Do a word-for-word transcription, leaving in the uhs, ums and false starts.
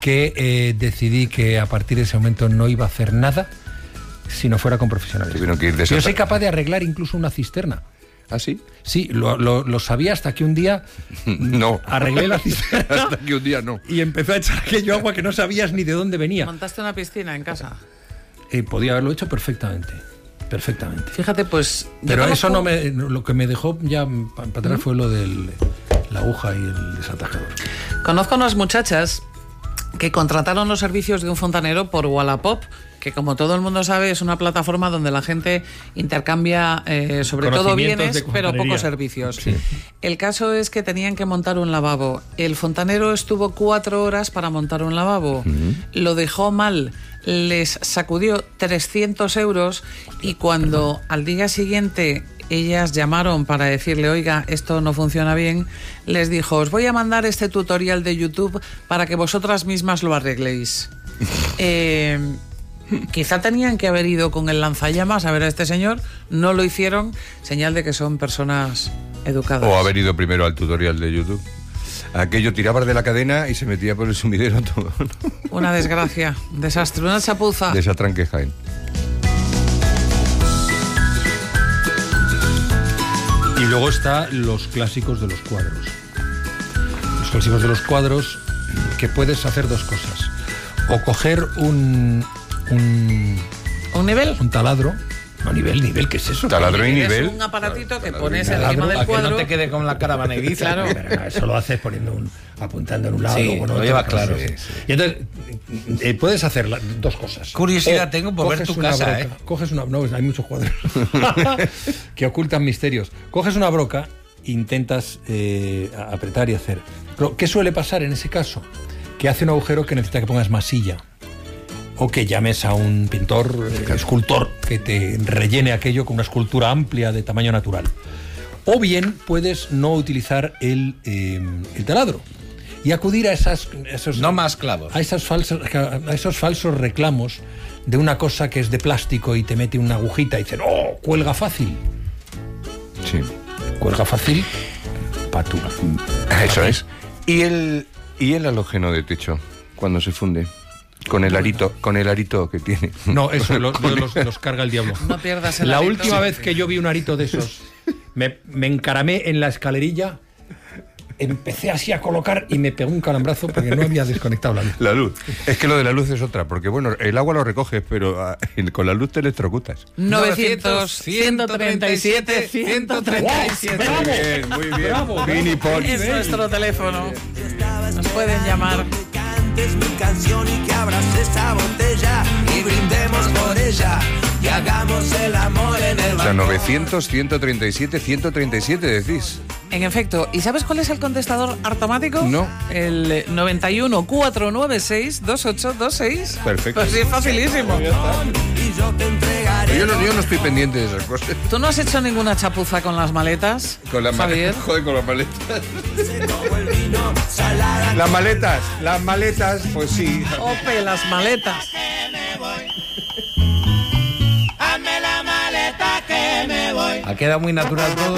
que eh, decidí que a partir de ese momento no iba a hacer nada si no fuera con profesionales. Tuvieron que ir de Yo esa- soy capaz de arreglar incluso una cisterna. ¿Ah, sí? Sí, lo, lo, lo sabía hasta que un día No. arreglé la cisterna Hasta que un día no. y empezó a echar aquello agua que no sabías ni de dónde venía. ¿Montaste una piscina en casa? Eh, podía haberlo hecho perfectamente, perfectamente. Fíjate, pues... yo Pero conozco- eso no me, lo que me dejó ya para atrás fue lo de la aguja y el desatajador. Conozco unas muchachas que contrataron los servicios de un fontanero por Wallapop, que como todo el mundo sabe es una plataforma donde la gente intercambia eh, sobre todo Conocimientos bienes, de pero fontanería. pocos servicios. Sí. El caso es que tenían que montar un lavabo. El fontanero estuvo cuatro horas para montar un lavabo. Uh-huh. Lo dejó mal, les sacudió trescientos euros y cuando al día siguiente ellas llamaron para decirle, oiga, esto no funciona bien, les dijo, os voy a mandar este tutorial de YouTube para que vosotras mismas lo arregléis. eh, quizá tenían que haber ido con el lanzallamas a ver a este señor, no lo hicieron, señal de que son personas educadas. O haber ido primero al tutorial de YouTube. Aquello tirabas de la cadena y se metía por el sumidero todo, ¿no? Una desgracia, desastre, una chapuza. De esa tranque Jaén. Y luego está los clásicos de los cuadros. Los clásicos de los cuadros, que puedes hacer dos cosas. O coger un... Un, ¿Un nivel? Un taladro. No, nivel, nivel, ¿qué es eso? Taladro y nivel. Es un aparatito que Taladro pones y encima taladro, del a que cuadro. no te quede con la cara vaneguiza. Claro. Pero no, eso lo haces poniendo un, apuntando en un lado Sí, o con lo otro. lleva claro, Sí, sí, sí. sí. Y entonces eh, puedes hacer la- dos cosas. Curiosidad O tengo por ver coges tu una casa, broca, ¿eh? Coges una, no, hay muchos cuadros que ocultan misterios. Coges una broca e intentas eh, apretar y hacer. Pero, ¿qué suele pasar en ese caso? Que hace un agujero que necesita que pongas masilla. O que llames a un pintor, eh, escultor, que te rellene aquello con una escultura amplia de tamaño natural. O bien puedes no utilizar el, eh, el taladro y acudir a esas, esos, No más clavos. a, esas falsas, a esos falsos reclamos de una cosa que es de plástico y te mete una agujita y dicen, ¡oh, cuelga fácil! Sí. Cuelga fácil, patura. Eso es. ¿Y el, y el halógeno de techo, cuando se funde? Con el arito, con el arito que tiene. No, eso lo- lo- los, los carga el diablo. No pierdas el La arito. última vez que yo vi un arito de esos, me, me encaramé en la escalerilla, empecé así a colocar y me pegó un calambrazo porque no había desconectado la luz. La luz. Es que lo de la luz es otra, porque bueno, el agua lo recoges, pero ah, con la luz te electrocutas. novecientos, ciento treinta y siete, ciento treinta y siete. ¡Bravo! Muy bien, muy bien. ¡Bravo! Vini Pons. Es nuestro teléfono. Nos pueden llamar. Que cantes mi canción y que abras esa botella y brindemos por ella y hagamos el amor en el O sea, balcón. novecientos, ciento treinta y siete, ciento treinta y siete decís. En efecto, ¿y sabes cuál es el contestador automático? No. El eh, noventa y uno, cuatrocientos noventa y seis, veintiocho veintiséis. Perfecto. Pues sí, es facilísimo. Y yo te entregaré. Yo no, yo no estoy pendiente de esas cosas. ¿Tú no has hecho ninguna chapuza con las maletas, Con las Javier? maletas. Joder, con las maletas. como el vino, salada. Las maletas, las maletas, pues sí. Ope, las maletas. Ha quedado muy natural todo.